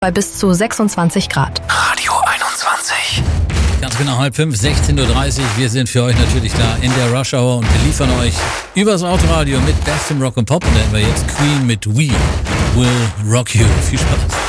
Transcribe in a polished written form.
bei bis zu 26 Grad. Radio 21. Ganz genau 4:30, 16:30 Uhr. Wir sind für euch natürlich da in der Rush Hour und wir liefern euch übers Autoradio mit bestem Rock und Pop. Und dann haben wir jetzt Queen mit We Will Rock You. Viel Spaß.